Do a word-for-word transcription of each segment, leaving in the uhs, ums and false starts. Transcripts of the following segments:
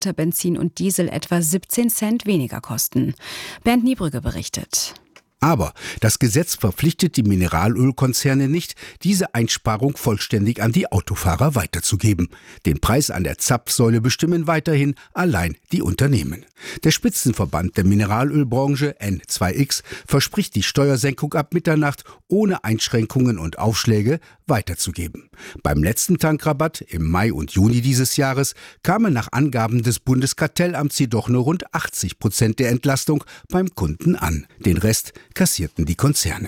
Liter Benzin und Diesel etwa siebzehn Cent weniger kosten. Bernd Niebrügge berichtet. Aber das Gesetz verpflichtet die Mineralölkonzerne nicht, diese Einsparung vollständig an die Autofahrer weiterzugeben. Den Preis an der Zapfsäule bestimmen weiterhin allein die Unternehmen. Der Spitzenverband der Mineralölbranche N zwei X verspricht die Steuersenkung ab Mitternacht ohne Einschränkungen und Aufschläge weiterzugeben. Beim letzten Tankrabatt im Mai und Juni dieses Jahres kamen nach Angaben des Bundeskartellamts jedoch nur rund achtzig Prozent der Entlastung beim Kunden an. Den Rest kassierten die Konzerne.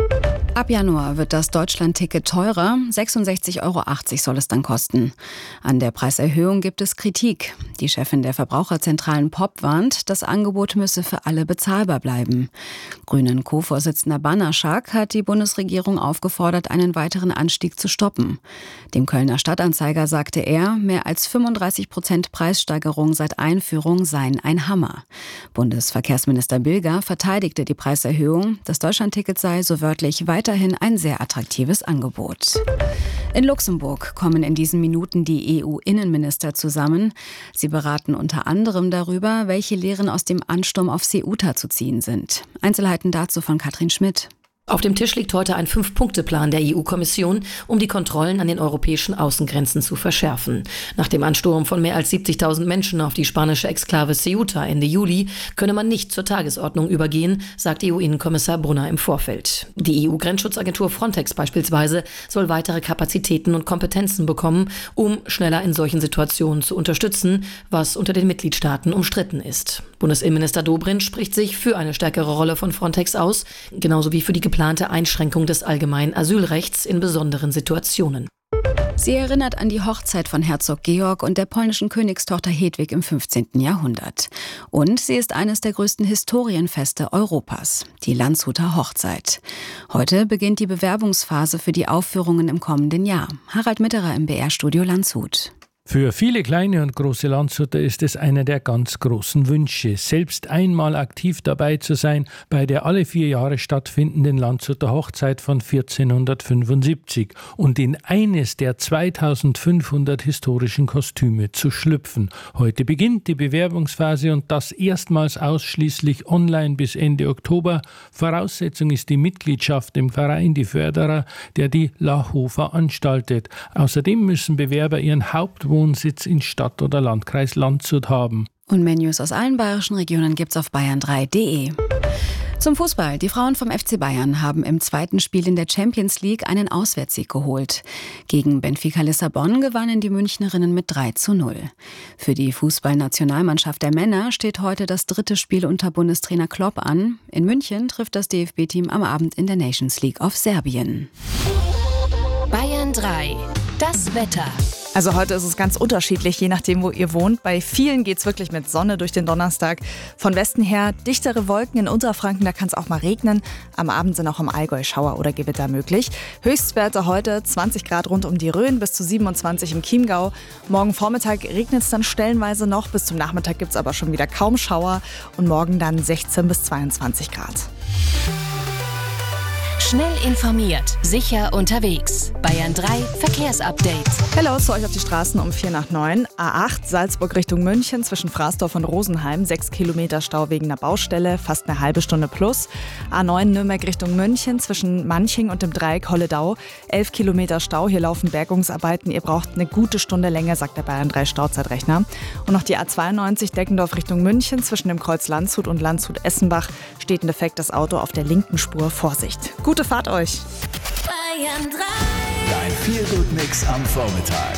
Ab Januar wird das Deutschland-Ticket teurer. sechsundsechzig Euro achtzig soll es dann kosten. An der Preiserhöhung gibt es Kritik. Die Chefin der Verbraucherzentralen P O P warnt, das Angebot müsse für alle bezahlbar bleiben. Grünen Co-Vorsitzender Banaschak hat die Bundesregierung aufgefordert, einen weiteren Anstieg zu stoppen. Dem Kölner Stadtanzeiger sagte er, mehr als fünfunddreißig Prozent Preissteigerung seit Einführung seien ein Hammer. Bundesverkehrsminister Bilger verteidigte die Preiserhöhung. Das Deutschland-Ticket sei so wörtlich weiterhin ein sehr attraktives Angebot. In Luxemburg kommen in diesen Minuten die E U-Innenminister zusammen. Sie beraten unter anderem darüber, welche Lehren aus dem Ansturm auf Ceuta zu ziehen sind. Einzelheiten dazu von Katrin Schmidt. Auf dem Tisch liegt heute ein Fünf-Punkte-Plan der E U-Kommission, um die Kontrollen an den europäischen Außengrenzen zu verschärfen. Nach dem Ansturm von mehr als siebzigtausend Menschen auf die spanische Exklave Ceuta Ende Juli könne man nicht zur Tagesordnung übergehen, sagt E U-Innenkommissar Brunner im Vorfeld. Die E U-Grenzschutzagentur Frontex beispielsweise soll weitere Kapazitäten und Kompetenzen bekommen, um schneller in solchen Situationen zu unterstützen, was unter den Mitgliedstaaten umstritten ist. Bundesinnenminister Dobrindt spricht sich für eine stärkere Rolle von Frontex aus, genauso wie für die geplante Einschränkung des allgemeinen Asylrechts in besonderen Situationen. Sie erinnert an die Hochzeit von Herzog Georg und der polnischen Königstochter Hedwig im fünfzehnten Jahrhundert. Und sie ist eines der größten Historienfeste Europas, die Landshuter Hochzeit. Heute beginnt die Bewerbungsphase für die Aufführungen im kommenden Jahr. Harald Mitterer im B R-Studio Landshut. Für viele kleine und große Landshuter ist es einer der ganz großen Wünsche, selbst einmal aktiv dabei zu sein bei der alle vier Jahre stattfindenden Landshuter Hochzeit von vierzehnhundertfünfundsiebzig und in eines der zweitausendfünfhundert historischen Kostüme zu schlüpfen. Heute beginnt die Bewerbungsphase und das erstmals ausschließlich online bis Ende Oktober. Voraussetzung ist die Mitgliedschaft im Verein Die Förderer, der die LAHO veranstaltet. Außerdem müssen Bewerber ihren Hauptwohnsitz Wohnsitz in Stadt oder Landkreis Landshut haben. Und mehr News aus allen bayerischen Regionen gibt's auf bayern drei punkt de. Zum Fußball. Die Frauen vom F C Bayern haben im zweiten Spiel in der Champions League einen Auswärtssieg geholt. Gegen Benfica Lissabon gewannen die Münchnerinnen mit drei zu null. Für die Fußballnationalmannschaft der Männer steht heute das dritte Spiel unter Bundestrainer Klopp an. In München trifft das D F B-Team am Abend in der Nations League auf Serbien. Bayern drei. Das Wetter. Also heute ist es ganz unterschiedlich, je nachdem, wo ihr wohnt. Bei vielen geht es wirklich mit Sonne durch den Donnerstag. Von Westen her dichtere Wolken in Unterfranken, da kann es auch mal regnen. Am Abend sind auch im Allgäu Schauer oder Gewitter möglich. Höchstwerte heute zwanzig Grad rund um die Rhön bis zu siebenundzwanzig im Chiemgau. Morgen Vormittag regnet es dann stellenweise noch. Bis zum Nachmittag gibt es aber schon wieder kaum Schauer. Und morgen dann sechzehn bis zweiundzwanzig Grad. Schnell informiert, sicher unterwegs. Bayern drei Verkehrsupdate. Hello, zu euch auf die Straßen um vier nach neun. A acht Salzburg Richtung München zwischen Fraßdorf und Rosenheim. sechs Kilometer Stau wegen einer Baustelle, fast eine halbe Stunde plus. A neun Nürnberg Richtung München zwischen Manching und dem Dreieck Holledau. elf Kilometer Stau, hier laufen Bergungsarbeiten. Ihr braucht eine gute Stunde länger, sagt der Bayern drei Stauzeitrechner. Und noch die A zweiundneunzig Deckendorf Richtung München zwischen dem Kreuz Landshut und Landshut-Essenbach steht ein defektes Auto auf der linken Spur. Vorsicht. Gute Fahrt euch. Bayern drei. Dein Feel-Good-Mix am Vormittag.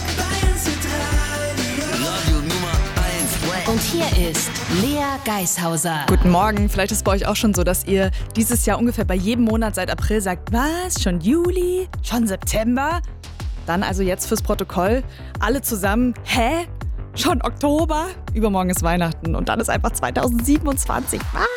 Radio Nummer eins. Und hier ist Lea Geishauser. Guten Morgen. Vielleicht ist es bei euch auch schon so, dass ihr dieses Jahr ungefähr bei jedem Monat seit April sagt, was, schon Juli, schon September? Dann also jetzt fürs Protokoll alle zusammen, hä? Schon Oktober? Übermorgen ist Weihnachten und dann ist einfach zweitausendsiebenundzwanzig. Was?